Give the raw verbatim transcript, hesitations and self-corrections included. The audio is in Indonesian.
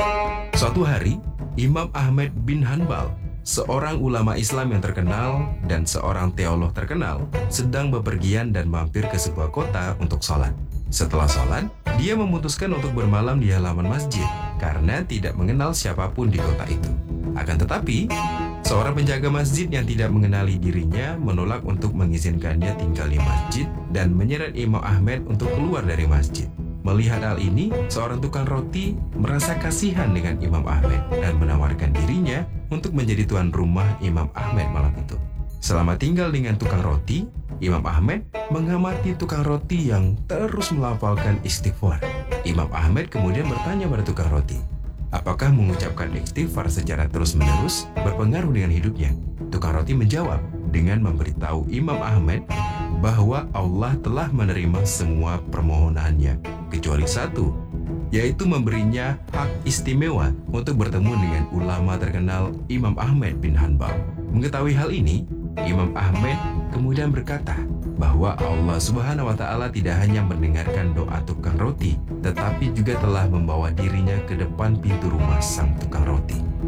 Suatu hari, Imam Ahmad bin Hanbal, seorang ulama Islam yang terkenal dan seorang teolog terkenal, sedang bepergian dan mampir ke sebuah kota untuk sholat. Setelah sholat, dia memutuskan untuk bermalam di halaman masjid karena tidak mengenal siapapun di kota itu. Akan tetapi, seorang penjaga masjid yang tidak mengenali dirinya menolak untuk mengizinkannya tinggal di masjid dan menyeret Imam Ahmad untuk keluar dari masjid. Melihat hal ini, seorang tukang roti merasa kasihan dengan Imam Ahmad dan menawarkan dirinya untuk menjadi tuan rumah Imam Ahmad malam itu. Selama tinggal dengan tukang roti, Imam Ahmad mengamati tukang roti yang terus melafalkan istighfar. Imam Ahmad kemudian bertanya pada tukang roti, apakah mengucapkan istighfar secara terus-menerus berpengaruh dengan hidupnya? Tukang roti menjawab dengan memberitahu Imam Ahmad bahwa Allah telah menerima semua permohonannya, kecuali satu, yaitu memberinya hak istimewa untuk bertemu dengan ulama terkenal Imam Ahmad bin Hanbal. Mengetahui hal ini, Imam Ahmad kemudian berkata bahwa Allah Subhanahu wa Ta'ala tidak hanya mendengarkan doa tukang roti, tetapi juga telah membawa dirinya ke depan pintu rumah sang tukang roti.